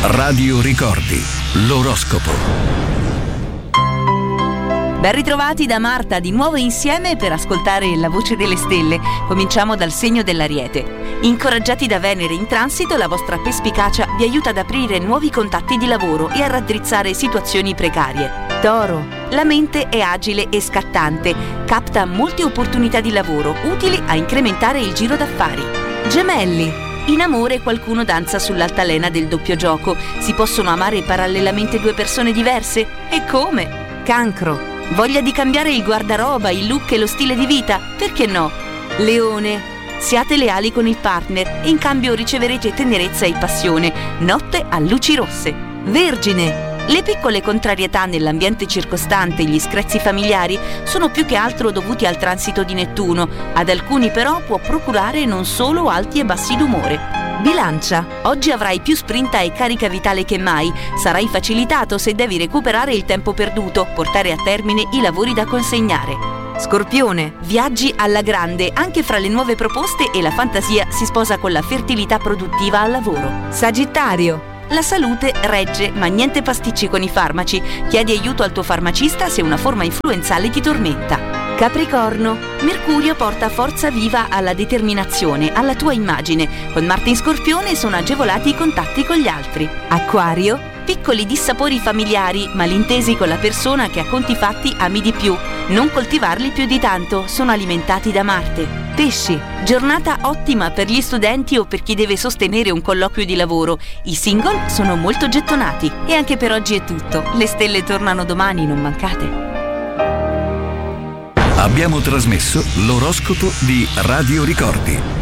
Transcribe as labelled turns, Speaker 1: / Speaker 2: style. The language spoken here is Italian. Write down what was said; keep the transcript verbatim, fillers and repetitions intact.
Speaker 1: Radio Ricordi, l'oroscopo.
Speaker 2: Ben ritrovati da Marta, di nuovo insieme per ascoltare la voce delle stelle. Cominciamo dal segno dell'Ariete. Incoraggiati da Venere in transito, la vostra perspicacia vi aiuta ad aprire nuovi contatti di lavoro e a raddrizzare situazioni precarie. Toro, la mente è agile e scattante, capta molte opportunità di lavoro utili a incrementare il giro d'affari. Gemelli, in amore qualcuno danza sull'altalena del doppio gioco. Si possono amare parallelamente due persone diverse? E come? Cancro, voglia di cambiare il guardaroba, il look e lo stile di vita? Perché no? Leone, siate leali con il partner e in cambio riceverete tenerezza e passione. Notte a luci rosse. Vergine, le piccole contrarietà nell'ambiente circostante e gli screzi familiari sono più che altro dovuti al transito di Nettuno. Ad alcuni però può procurare non solo alti e bassi d'umore. Bilancia, oggi avrai più sprinta e carica vitale che mai. Sarai facilitato se devi recuperare il tempo perduto, portare a termine i lavori da consegnare. Scorpione, viaggi alla grande, anche fra le nuove proposte e la fantasia si sposa con la fertilità produttiva al lavoro. Sagittario, la salute regge, ma niente pasticci con i farmaci. Chiedi aiuto al tuo farmacista se una forma influenzale ti tormenta. Capricorno, Mercurio porta forza viva alla determinazione, alla tua immagine. Con Marte in Scorpione sono agevolati i contatti con gli altri. Acquario, piccoli dissapori familiari, malintesi con la persona che a conti fatti ami di più. Non coltivarli più di tanto, sono alimentati da Marte. Pesci, giornata ottima per gli studenti o per chi deve sostenere un colloquio di lavoro. I single sono molto gettonati. E anche per oggi è tutto. Le stelle tornano domani, non mancate.
Speaker 1: Abbiamo trasmesso l'oroscopo di Radio Ricordi.